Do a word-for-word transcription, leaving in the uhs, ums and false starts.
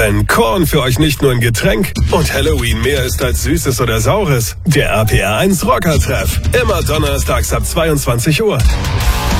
Denn Korn für euch nicht nur ein Getränk und Halloween mehr ist als Süßes oder Saures. Der R P R eins Rocker-Treff. Immer donnerstags ab zweiundzwanzig Uhr.